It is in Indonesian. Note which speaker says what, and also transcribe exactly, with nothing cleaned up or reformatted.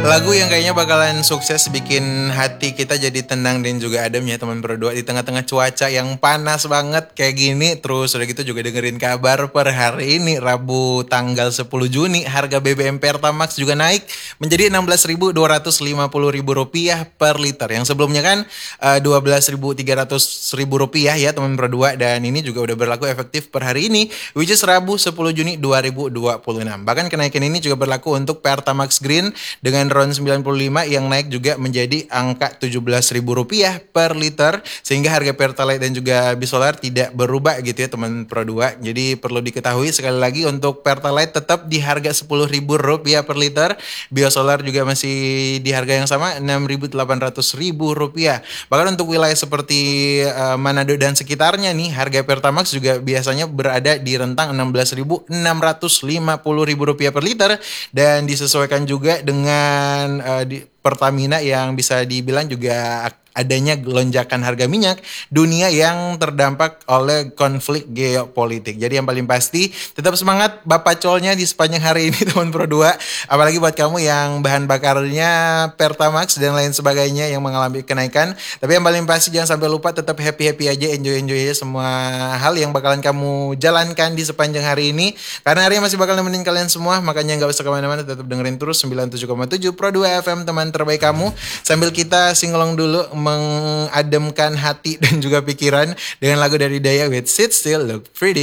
Speaker 1: Lagu yang kayaknya bakalan sukses bikin hati kita jadi tenang dan juga adem ya teman berdua di tengah-tengah cuaca yang panas banget kayak gini. Terus udah gitu juga dengerin kabar per hari ini Rabu tanggal sepuluh Juni harga B B M Pertamax juga naik menjadi enam belas ribu dua ratus lima puluh ribu rupiah per liter. Yang sebelumnya kan uh, dua belas ribu tiga ratus ribu rupiah ya teman berdua, dan ini juga udah berlaku efektif per hari ini which is Rabu sepuluh Juni dua ribu dua puluh enam. Bahkan kenaikan ini juga berlaku untuk Pertamax Green dengan RON sembilan puluh lima yang naik juga menjadi angka tujuh belas ribu rupiah per liter, sehingga harga Pertalite dan juga Bisolar tidak berubah gitu ya teman Pro dua. Jadi perlu diketahui sekali lagi untuk Pertalite tetap di harga sepuluh ribu rupiah per liter, Biosolar juga masih di harga yang sama enam ribu delapan ratus ribu rupiah. Bahkan untuk wilayah seperti uh, Manado dan sekitarnya nih, harga Pertamax juga biasanya berada di rentang enam belas ribu enam ratus lima puluh ribu rupiah per liter, dan disesuaikan juga dengan uh, di Pertamina yang bisa dibilang juga adanya lonjakan harga minyak dunia yang terdampak oleh konflik geopolitik. Jadi yang paling pasti tetap semangat Bapak Colnya di sepanjang hari ini teman Pro dua. Apalagi buat kamu yang bahan bakarnya Pertamax dan lain sebagainya yang mengalami kenaikan. Tapi yang paling pasti jangan sampai lupa tetap happy-happy aja, enjoy-enjoy aja semua hal yang bakalan kamu jalankan di sepanjang hari ini. Karena hari ini masih bakal nemenin kalian semua, makanya gak usah kemana-mana, tetap dengerin terus sembilan puluh tujuh koma tujuh Pro dua F M, teman terbaik kamu. Sambil kita singelong dulu mengademkan hati dan juga pikiran dengan lagu dari Daya with Sit Still Look Pretty.